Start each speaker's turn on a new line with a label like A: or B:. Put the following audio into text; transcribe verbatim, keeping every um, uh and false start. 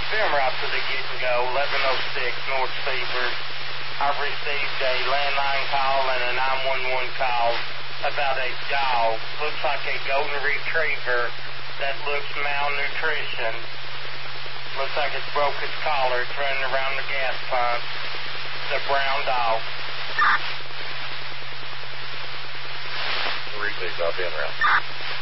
A: been right to the get-and-go, eleven oh six North Seaford. I've received a landline call and a nine one one call about a dog. Looks like a golden retriever that looks malnutrition. Looks like it's broke its collar. It's running around the gas pump. It's a brown dog.
B: Received. I'll be in around.